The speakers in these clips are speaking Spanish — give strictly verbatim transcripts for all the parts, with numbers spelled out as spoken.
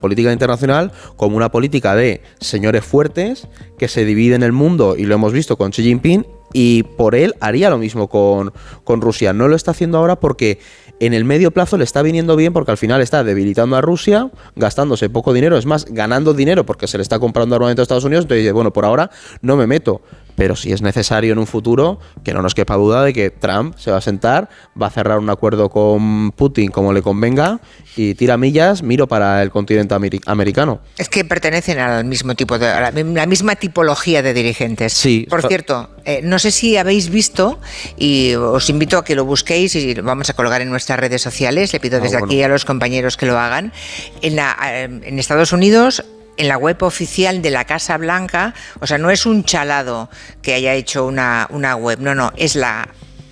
política internacional como una política de señores fuertes que se dividen el mundo, y lo hemos visto con Xi Jinping, y por él haría lo mismo con, con Rusia. No lo está haciendo ahora porque en el medio plazo le está viniendo bien, porque al final está debilitando a Rusia, gastándose poco dinero, es más, ganando dinero porque se le está comprando armamento a Estados Unidos. Entonces dice, bueno, por ahora no me meto, pero si es necesario en un futuro, que no nos quepa duda de que Trump se va a sentar, va a cerrar un acuerdo con Putin como le convenga, y tira millas, miro para el continente ameri- americano. Es que pertenecen al mismo tipo de, a la, la misma tipología de dirigentes. Sí. Por cierto, eh, no sé si habéis visto, y os invito a que lo busquéis y lo vamos a colgar en nuestras redes sociales. Le pido desde ah, bueno. aquí a los compañeros que lo hagan. En, la, en Estados Unidos, en la web oficial de la Casa Blanca, o sea, no es un chalado que haya hecho una, una web, no, no, es la,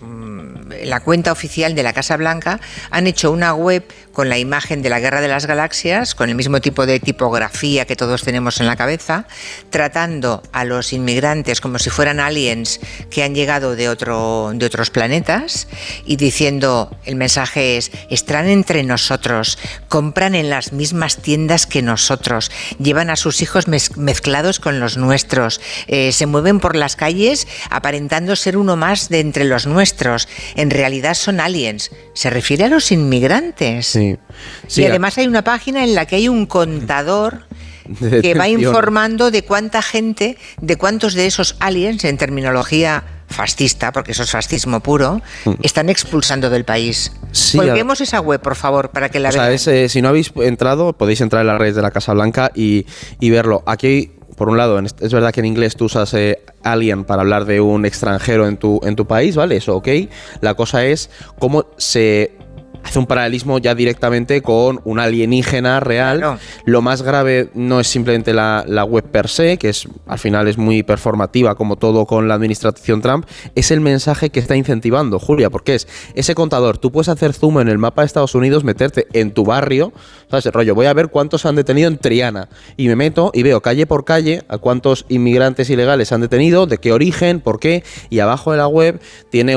la cuenta oficial de la Casa Blanca. Han hecho una web con la imagen de la Guerra de las Galaxias, con el mismo tipo de tipografía que todos tenemos en la cabeza, tratando a los inmigrantes como si fueran aliens que han llegado de, otro, de otros planetas, y diciendo, el mensaje es, están entre nosotros, compran en las mismas tiendas que nosotros, llevan a sus hijos mez- mezclados con los nuestros, eh, se mueven por las calles aparentando ser uno más de entre los nuestros, en realidad son aliens. Se refiere a los inmigrantes. Sí. Sí, y además hay una página en la que hay un contador de que va detención. informando de cuánta gente, de cuántos de esos aliens, en terminología fascista, porque eso es fascismo puro, están expulsando del país. Sí, Colguemos a... esa web, por favor, para que la o vean. sea, es, eh, si no habéis entrado, podéis entrar en las redes de la Casa Blanca y, y verlo. Aquí, por un lado, es verdad que en inglés tú usas eh, alien para hablar de un extranjero en tu, en tu país, ¿vale? Eso, ok. La cosa es cómo se hace un paralelismo ya directamente con un alienígena real. Claro. Lo más grave no es simplemente la, la web per se, que es al final es muy performativa como todo con la administración Trump, es el mensaje que está incentivando, Julia, porque es ese contador. Tú puedes hacer zoom en el mapa de Estados Unidos, meterte en tu barrio, ¿sabes? El rollo, voy a ver cuántos han detenido en Triana, y me meto y veo calle por calle a cuántos inmigrantes ilegales han detenido, de qué origen, por qué, y abajo de la web tiene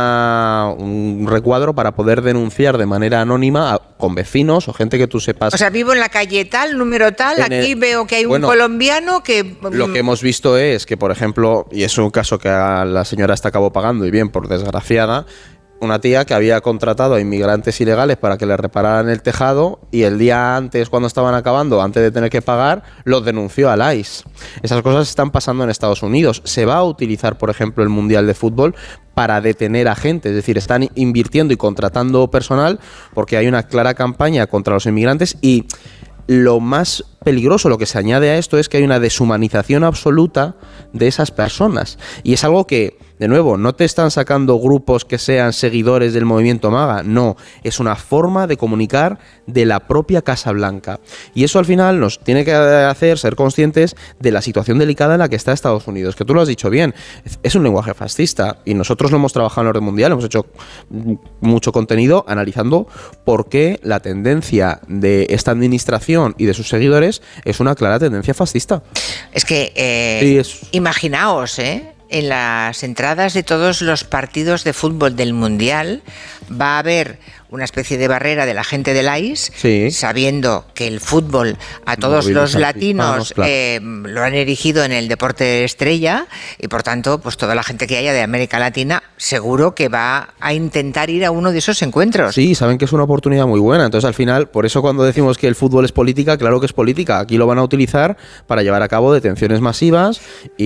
una un recuadro para poder denunciar de manera anónima a, con vecinos o gente que tú sepas. O sea, vivo en la calle tal, número tal, en aquí el, veo que hay un bueno, colombiano que... Lo que hemos visto es que, por ejemplo, y es un caso que a la señora está acabó pagando, y bien, por desgraciada, una tía que había contratado a inmigrantes ilegales para que le repararan el tejado, y el día antes, cuando estaban acabando, antes de tener que pagar, los denunció al I C E. Esas cosas están pasando en Estados Unidos. Se va a utilizar, por ejemplo, el Mundial de Fútbol para detener a gente, es decir, están invirtiendo y contratando personal porque hay una clara campaña contra los inmigrantes. Y lo más peligroso, lo que se añade a esto, es que hay una deshumanización absoluta de esas personas, y es algo que, de nuevo, no te están sacando grupos que sean seguidores del movimiento MAGA, no, es una forma de comunicar de la propia Casa Blanca, y eso al final nos tiene que hacer ser conscientes de la situación delicada en la que está Estados Unidos, que tú lo has dicho bien, es un lenguaje fascista, y nosotros lo hemos trabajado en el orden mundial, hemos hecho mucho contenido analizando por qué la tendencia de esta administración y de sus seguidores es una clara tendencia fascista. Es que, eh, sí, es... imaginaos, ¿eh? En las entradas de todos los partidos de fútbol del Mundial va a haber una especie de barrera de la gente del I C E, sí, sabiendo que el fútbol a todos los latinos claro. eh, lo han erigido en el deporte estrella, y por tanto, pues toda la gente que haya de América Latina seguro que va a intentar ir a uno de esos encuentros. Sí, saben que es una oportunidad muy buena. Entonces, al final, por eso cuando decimos que el fútbol es política, claro que es política. Aquí lo van a utilizar para llevar a cabo detenciones masivas,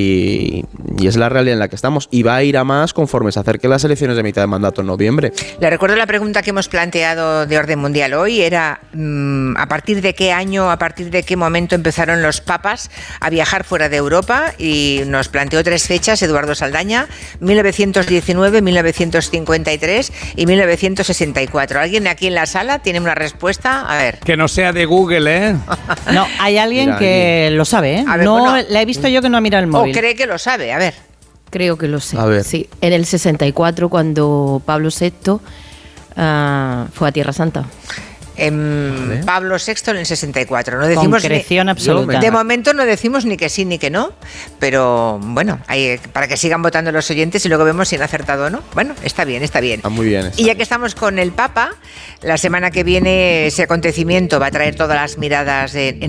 y, y es la realidad en la que estamos. Y va a ir a más conforme se acerquen las elecciones de mitad de mandato en noviembre. Le recuerdo la pregunta que hemos planteado de orden mundial hoy, era mmm, ¿a partir de qué año, a partir de qué momento empezaron los papas a viajar fuera de Europa? Y nos planteó tres fechas Eduardo Saldaña: mil novecientos diecinueve, mil novecientos cincuenta y tres y mil novecientos sesenta y cuatro. ¿Alguien aquí en la sala tiene una respuesta? A ver. Que no sea de Google, ¿eh? No, hay alguien Mira, que alguien. lo sabe, ¿eh? Ver, no, bueno, la he visto yo que no ha mirado el móvil. O cree que lo sabe, a ver. Creo que lo sé. A ver. Sí, en el sesenta y cuatro, cuando Pablo sexto uh, fue a Tierra Santa. En ¿Vale? Pablo sexto en el sesenta y cuatro. No decimos Concreción ni, absoluta. De momento no decimos ni que sí ni que no, pero bueno, hay, para que sigan votando los oyentes y luego vemos si han acertado o no. Bueno, está bien, está bien. Está muy bien. Está y ya bien. que estamos con el Papa, la semana que viene ese acontecimiento va a traer todas las miradas en